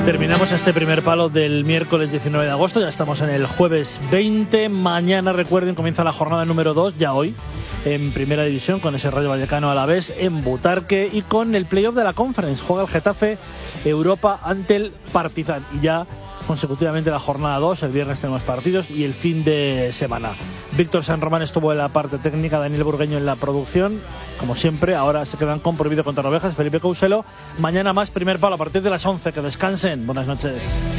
Terminamos este primer palo del miércoles 19 de agosto, ya estamos en el jueves 20. Mañana, recuerden, comienza la jornada número 2, ya hoy, en Primera División, con ese Rayo Vallecano Alavés en Butarque y con el playoff de la Conference. Juega el Getafe Europa ante el Partizan y ya consecutivamente la jornada 2, el viernes tenemos partidos y el fin de semana. Víctor San Román estuvo en la parte técnica, Daniel Burgueño en la producción, como siempre. Ahora se quedan con Prohibido contra Ovejas, Felipe Couselo. Mañana más primer palo a partir de las 11, que descansen, buenas noches.